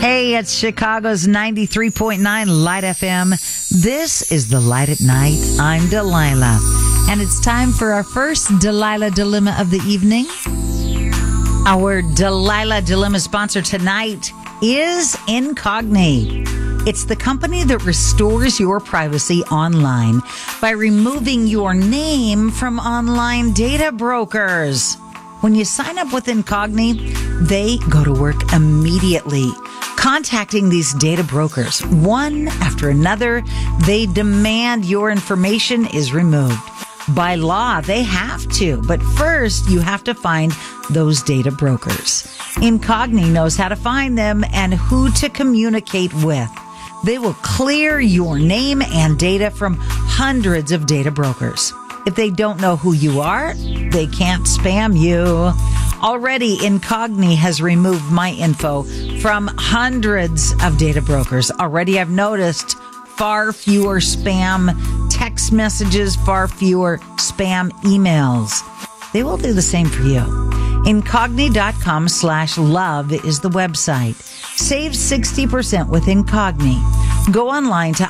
Hey, it's Chicago's 93.9 Light FM. This is The Light at Night. I'm Delilah. And it's time for our first Delilah Dilemma of the evening. Our Delilah Dilemma sponsor tonight is Incogni. It's the company that restores your privacy online by removing your name from online data brokers. When you sign up with Incogni, they go to work immediately, contacting these data brokers. One after another, they demand your information is removed. By law, they have to, but first you have to find those data brokers. Incogni knows how to find them and who to communicate with. They will clear your name and data from hundreds of data brokers. If they don't know who you are, they can't spam you. Already, Incogni has removed my info from hundreds of data brokers. Already, I've noticed far fewer spam text messages, far fewer spam emails. They will do the same for you. Incogni.com/love is the website. Save 60% with Incogni. Go online to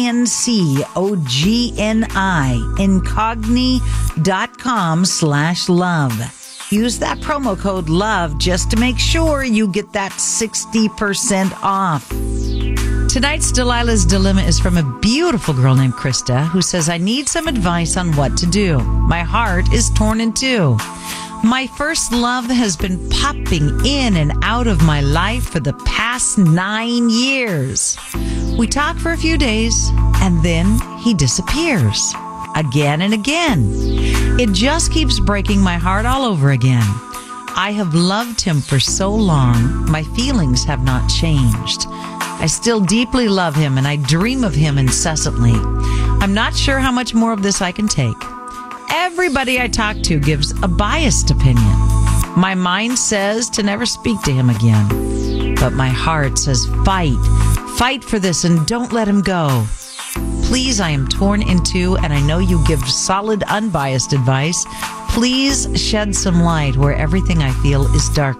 INCOGNI, Incogni.com/love. Use that promo code LOVE just to make sure you get that 60% off. Tonight's Delilah's Dilemma is from a beautiful girl named Krista who says, I need some advice on what to do. My heart is torn in two. My first love has been popping in and out of my life for the past 9 years. We talk for a few days and then he disappears again and again. It just keeps breaking my heart all over again. I have loved him for so long. My feelings have not changed. I still deeply love him and I dream of him incessantly. I'm not sure how much more of this I can take. Everybody I talk to gives a biased opinion. My mind says to never speak to him again. But my heart says fight. Fight for this and don't let him go. Please, I am torn in two and I know you give solid, unbiased advice. Please shed some light where everything I feel is dark